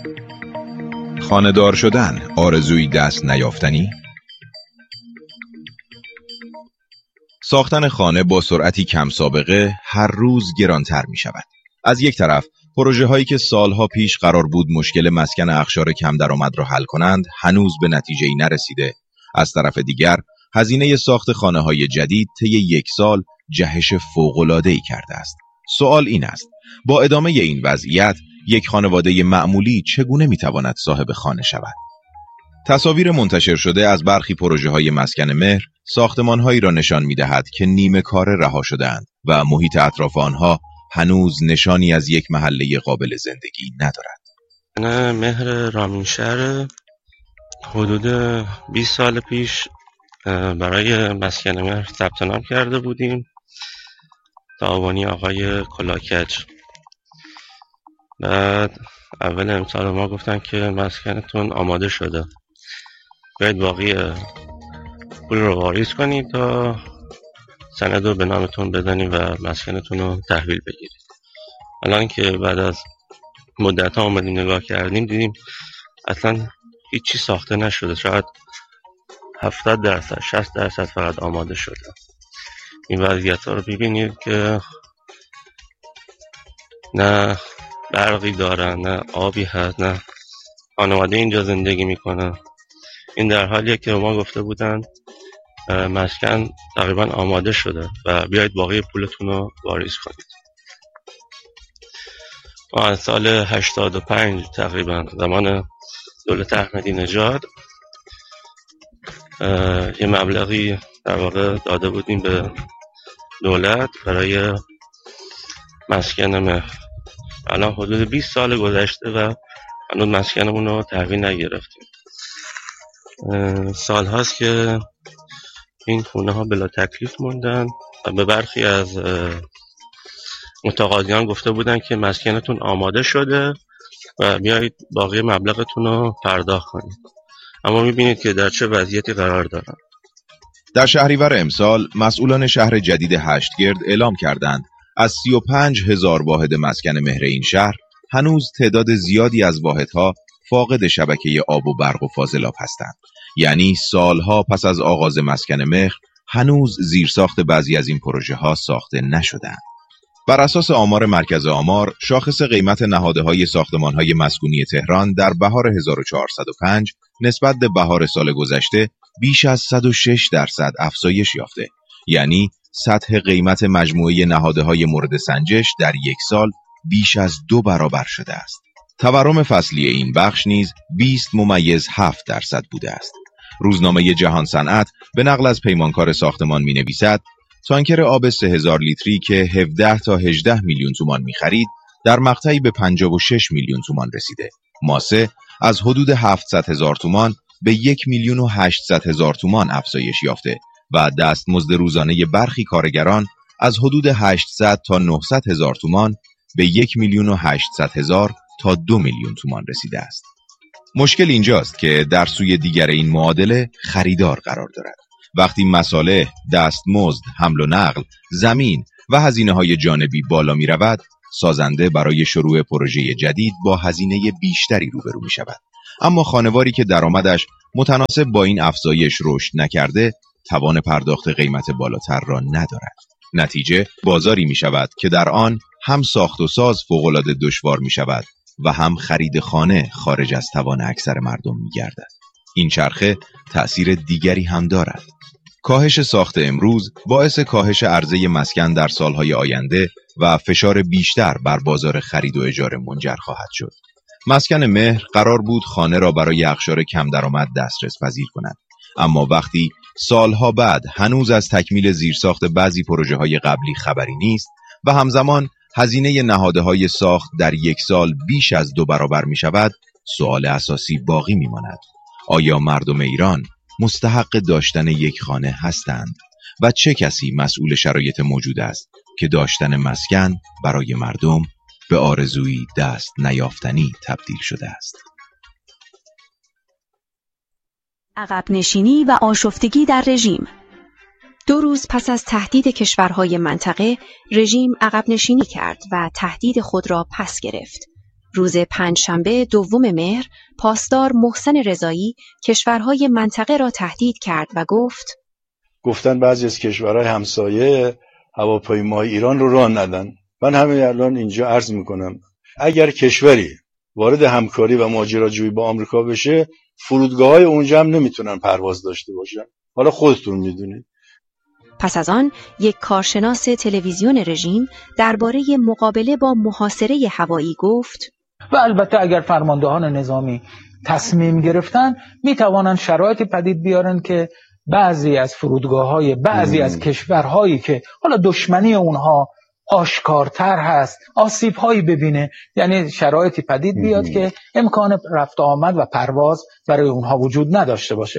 خانه‌دار شدن آرزوی دست نیافتنی؟ ساختن خانه با سرعتی کم سابقه هر روز گرانتر می شود. از یک طرف پروژه هایی که سالها پیش قرار بود مشکل مسکن اقشار کم درآمد را حل کنند هنوز به نتیجه‌ای نرسیده. از طرف دیگر هزینه ساخت خانه های جدید طی یک سال جهش فوق‌العاده‌ای کرده است. سوال این است: با ادامه این وضعیت یک خانواده معمولی چگونه میتواند صاحب خانه شود؟ تصاویر منتشر شده از برخی پروژه‌های مسکن مهر ساختمان‌هایی را نشان می‌دهد که نیمه کاره رها شده‌اند و محیط اطراف آنها هنوز نشانی از یک محله قابل زندگی ندارد. من مهر رامینشهر حدود 20 سال پیش برای مسکن مهر ثبت نام کرده بودیم. تعاونی آقای کلاکج. بعد اول امسال ما گفتن که مسکنتون آماده شده، باید باقی پول رو واریز کنید تا سند رو به نامتون بدنید و مسکنتون رو تحویل بگیرید. الان که بعد از مدت ها اومدیم نگاه کردیم دیدیم اصلا هیچی ساخته نشده، شاید 70% 60% فقط آماده شده. این وضعیت ها رو ببینید که نه برقی دارن، نه آبی هست، نه خانواده اینجا زندگی میکنه. این در حالیه که ما گفته بودن مسکن تقریبا آماده شده و بیایید باقی پولتون رو واریز کنید. ما از سال 85 تقریبا زمان دولت احمدی نژاد یه مبلغی در واقع داده بودیم به دولت برای مسکن مهر. الان حدود 20 سال گذشته و هنوز مسکنمون رو تحویل نگرفتیم. سال هاست که این خونه ها بلا تکلیف موندن و به برخی از متقاضیان گفته بودن که مسکنتون آماده شده و بیایید باقی مبلغتون رو پرداخت کنید، اما میبینید که در چه وضعیتی قرار دارن. در شهریور امسال مسئولان شهر جدید هشتگرد اعلام کردند از 35,000 واحد مسکن مهر این شهر هنوز تعداد زیادی از واحدها فاقد شبکه آب و برق و فاضلاب هستند. یعنی سالها پس از آغاز مسکن مهر هنوز زیرساخت بعضی از این پروژه ها ساخته نشدند. بر اساس آمار مرکز آمار، شاخص قیمت نهادهای ساختمان‌های مسکونی تهران در بهار 1405 نسبت به بهار سال گذشته بیش از 106% افزایش یافته. یعنی سطح قیمت مجموعه نهادهای مورد سنجش در یک سال بیش از 2 برابر شده است. تورم فصلی این بخش نیز 20.7% بوده است. روزنامه جهان صنعت به نقل از پیمانکار ساختمان می‌نویسد تانکر آب 3000 لیتری که 17 تا 18 میلیون تومان می‌خرید در مقطعی به 56 میلیون تومان رسیده. ماسه از حدود 700,000 تومان به 1,800,000 تومان افزایش یافته و دستمزد روزانه برخی کارگران از حدود 800 تا 900,000 تومان به 1,800,000 تا 2 میلیون تومان رسیده است. مشکل اینجاست که در سوی دیگر این معادله خریدار قرار دارد. وقتی مصالح، دستمزد، حمل و نقل، زمین و هزینه‌های جانبی بالا می رود، سازنده برای شروع پروژه جدید با هزینه بیشتری روبرو می شود. اما خانواری که درآمدش متناسب با این افزایش رشد نکرده، توان پرداخت قیمت بالاتر را ندارد. نتیجه بازاری می شود که در آن هم ساخت و ساز فوق‌العاده دشوار می شود و هم خرید خانه خارج از توان اکثر مردم می گردد. این چرخه تأثیر دیگری هم دارد. کاهش ساخت امروز باعث کاهش عرضه مسکن در سالهای آینده و فشار بیشتر بر بازار خرید و اجاره منجر خواهد شد. مسکن مهر قرار بود خانه را برای اقشار کم درآمد دسترس پذیر کند، اما وقتی سالها بعد هنوز از تکمیل زیرساخت بعضی پروژه‌های قبلی خبری نیست و همزمان هزینه نهادهای ساخت در یک سال بیش از 2 برابر می شود، سوال اساسی باقی می ماند. آیا مردم ایران مستحق داشتن یک خانه هستند و چه کسی مسئول شرایط موجود است که داشتن مسکن برای مردم به آرزویی دست نیافتنی تبدیل شده است؟ عقب نشینی و آشفتگی در رژیم. 2 روز پس از تهدید کشورهای منطقه، رژیم عقب نشینی کرد و تهدید خود را پس گرفت. روز پنجشنبه 2 مهر پاسدار محسن رضایی کشورهای منطقه را تهدید کرد و گفتن بعضی از کشورهای همسایه هواپیمای ایران رو راه ندن. من همین الان اینجا عرض میکنم اگر کشوری وارد همکاری و ماجراجویی با آمریکا بشه، فرودگاه‌های اونجا هم نمیتونن پرواز داشته باشن. حالا خودتون میدونید. پس از آن یک کارشناس تلویزیون رژیم درباره مقابله با محاصره هوایی گفت: و البته اگر فرماندهان نظامی تصمیم گرفتن میتوانند شرایطی پدید بیارن که بعضی از فرودگاه‌های بعضی از کشورهایی که حالا دشمنی اونها آشکارتر هست آسیب‌هایی ببینه، یعنی شرایطی پدید بیاد که امکان رفت آمد و پرواز برای اونها وجود نداشته باشه.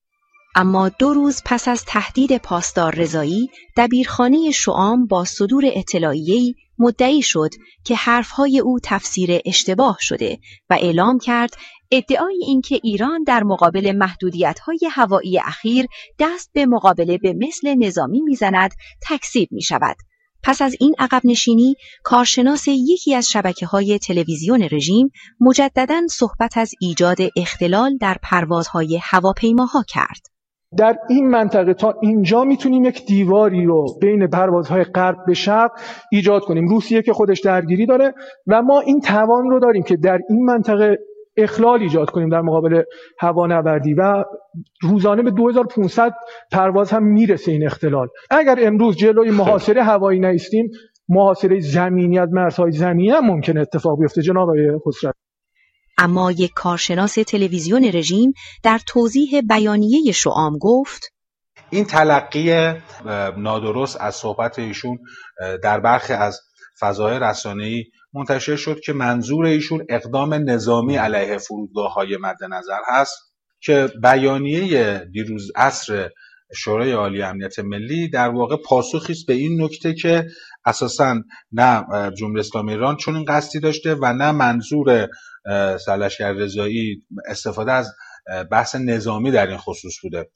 اما 2 روز پس از تهدید پاسدار رضایی، دبیرخانه شعام با صدور اطلاعیه‌ای مدعی شد که حرفهای او تفسیر اشتباه شده و اعلام کرد ادعای اینکه ایران در مقابل محدودیت‌های هوایی اخیر دست به مقابله به مثل نظامی می‌زند تکذیب می‌شود. پس از این عقب نشینی، کارشناس یکی از شبکه‌های تلویزیون رژیم مجدداً صحبت از ایجاد اختلال در پروازهای هواپیماها کرد. در این منطقه تا اینجا میتونیم یک دیواری رو بین پروازهای غرب به شرق ایجاد کنیم. روسیه که خودش درگیری داره و ما این توان رو داریم که در این منطقه اخلال ایجاد کنیم در مقابل هوانوردی و روزانه به 2500 پرواز هم میرسه این اختلال. اگر امروز جلوی محاصره هوایی نایستیم، محاصره زمینی از مرزهای زمینی هم ممکن اتفاق بیفته جناب خسرو. اما یک کارشناس تلویزیون رژیم در توضیح بیانیه شعام گفت: این تلقی نادرست از صحبت ایشون در برخی از فضای رسانه‌ای منتشر شد که منظور ایشون اقدام نظامی علیه فرودگاه‌های مد نظر هست که بیانیه دیروز عصر شورای عالی امنیت ملی در واقع پاسخی است به این نکته که اساساً نه جمهوری اسلامی ایران چون این قصدی داشته و نه منظور سرلشکر رضایی استفاده از بحث نظامی در این خصوص بوده.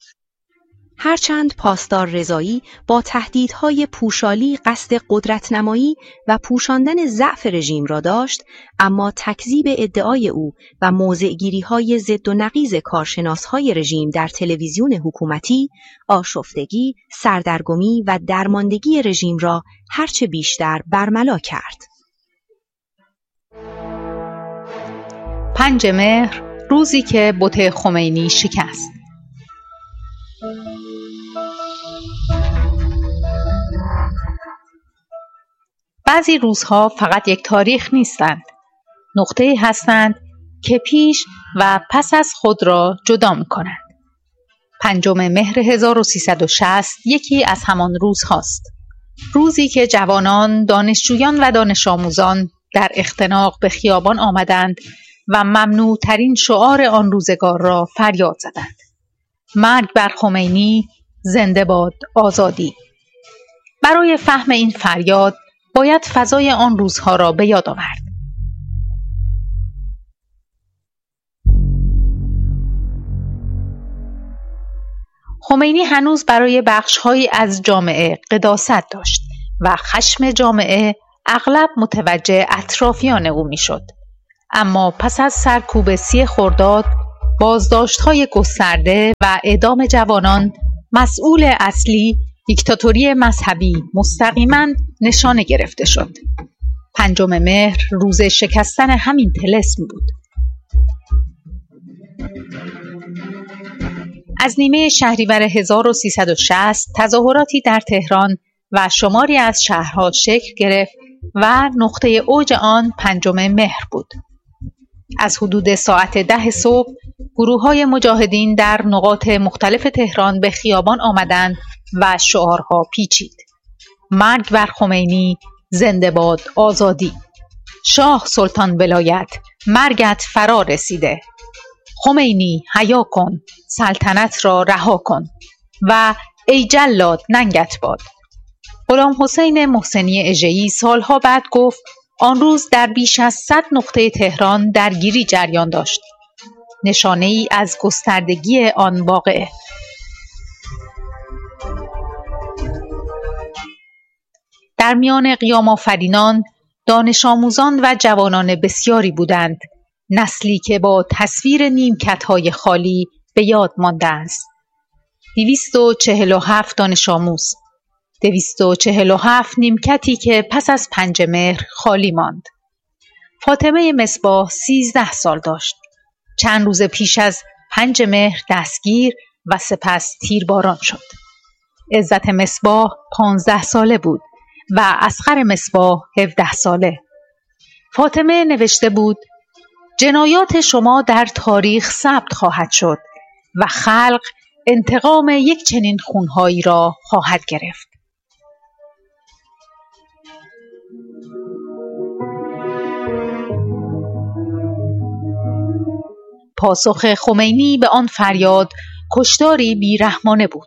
هرچند پاسدار رضایی با تهدیدهای پوشالی قصد قدرت‌نمایی و پوشاندن ضعف رژیم را داشت، اما تکذیب ادعای او و موضع‌گیری‌های ضد و نقیض کارشناس‌های رژیم در تلویزیون حکومتی، آشفتگی، سردرگمی و درماندگی رژیم را هرچه بیشتر برملا کرد. 5 مهر، روزی که بت خمینی شکست. بعضی روزها فقط یک تاریخ نیستند، نقطه‌ای هستند که پیش و پس از خود را جدا می‌کنند. 5 مهر 1360 یکی از همان روزهاست. روزی که جوانان، دانشجویان و دانش آموزان در اختناق به خیابان آمدند و ممنوع‌ترین شعار آن روزگار را فریاد زدند: مرگ بر خمینی، زنده باد آزادی. برای فهم این فریاد باید فضای آن روزها را به یاد آورد. خمینی هنوز برای بخش‌هایی از جامعه قداست داشت و خشم جامعه اغلب متوجه اطرافیان او می‌شد. اما پس از سرکوب 30 خرداد، بازداشت‌های گسترده و اعدام جوانان، مسئول اصلی دیکتاتوری مذهبی مستقیما نشانه گرفته شد. 5 مهر روز شکستن همین طلسم بود. از نیمه شهریور 1360 تظاهراتی در تهران و شماری از شهرها شکل گرفت و نقطه اوج آن 5 مهر بود. از حدود ساعت 10 صبح گروه‌های مجاهدین در نقاط مختلف تهران به خیابان آمدند و شعارها پیچید: مرگ بر خمینی، زنده باد آزادی. شاه سلطان ولایت، مرگت فرا رسیده. خمینی حیا کن، سلطنت را رها کن و ای جلاد ننگت باد. غلام حسین محسنی اژه‌ای سالها بعد گفت آن روز در بیش از 100 نقطه تهران درگیری جریان داشت، نشانه‌ای از گستردگی آن واقعه. در میان قیام آفرینان، دانش آموزان و جوانان بسیاری بودند، نسلی که با تصویر نیمکت‌های خالی به یاد مانده است. 247 دانش آموز، 247 نیمکتی که پس از 5 مهر خالی ماند. فاطمه مصباح 13 سال داشت. چند روز پیش از 5 مهر دستگیر و سپس تیرباران شد. عزت مصباح 15 ساله بود و اصغر مصباح 17 ساله. فاطمه نوشته بود: جنایات شما در تاریخ ثبت خواهد شد و خلق انتقام یک چنین خونهایی را خواهد گرفت. پاسخ خمینی به آن فریاد کشتاری بیرحمانه بود.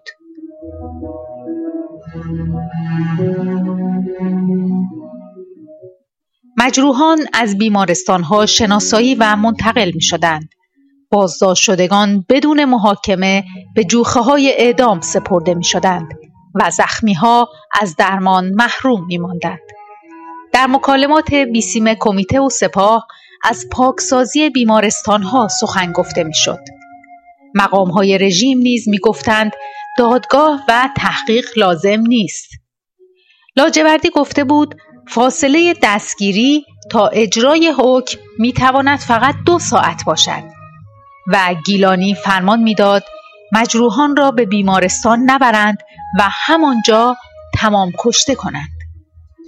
مجروحان از بیمارستان‌ها شناسایی و منتقل می‌شدند. بازداشت شدگان بدون محاکمه به جوخه‌های اعدام سپرده می‌شدند و زخمی‌ها از درمان محروم می‌ماندند. در مکالمات بیسیم کمیته و سپاه از پاکسازی بیمارستان‌ها سخن گفته می‌شد. مقام‌های رژیم نیز می‌گفتند دادگاه و تحقیق لازم نیست. لاجوردی گفته بود فاصله دستگیری تا اجرای حکم می‌تواند فقط 2 ساعت باشد و گیلانی فرمان می‌داد مجروحان را به بیمارستان نبرند و همانجا تمام کشته کنند.